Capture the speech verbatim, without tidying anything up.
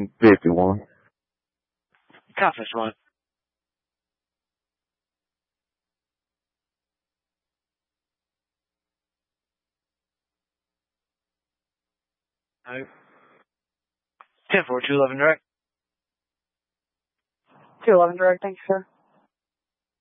fifty-one. Conference one. Alright. ten four, two eleven direct. two eleven direct, thanks, sir.